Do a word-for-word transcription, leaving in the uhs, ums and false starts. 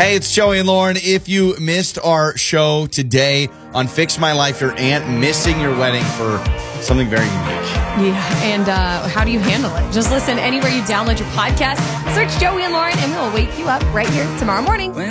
Hey, it's Joey and Lauren. If you missed our show today on Fix My Life, your aunt missing your wedding for something very unique. Yeah, and uh, how do you handle it? Just listen anywhere you download your podcast. Search Joey and Lauren, and we'll wake you up right here tomorrow morning.